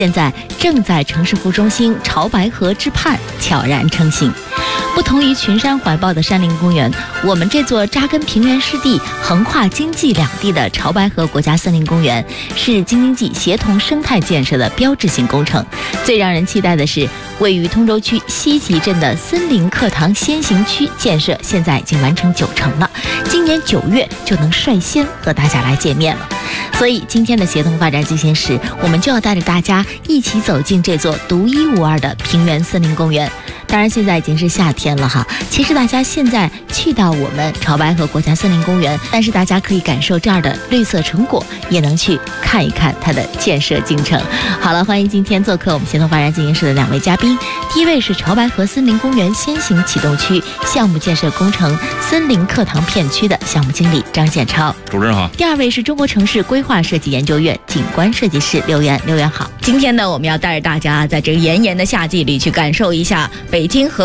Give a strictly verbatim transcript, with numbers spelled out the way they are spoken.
现在正在城市副中心潮白河之畔悄然成型。不同于群山怀抱的山林公园，我们这座扎根平原湿地、横跨京冀两地的潮白河国家森林公园，是京津冀协同生态建设的标志性工程。最让人期待的是，位于通州区西集镇的森林课堂先行区建设现在已经完成九成了，今年九月就能率先和大家来见面了。所以今天的协同发展进行时，我们就要带着大家一起走进这座独一无二的平原森林公园。当然现在已经是夏天了哈，其实大家现在去到我们潮白河国家森林公园，但是大家可以感受这儿的绿色成果，也能去看一看它的建设进程。好了，欢迎今天做客我们协同发展进行室的两位嘉宾。第一位是潮白河森林公园先行启动区项目建设工程森林课堂片区的项目经理张建超， 主持人好。 第二位是中国城市规划设计研究院景观设计师刘源，刘源好。今天呢，我们要带着大家在这个炎炎的夏季里去感受一下北京和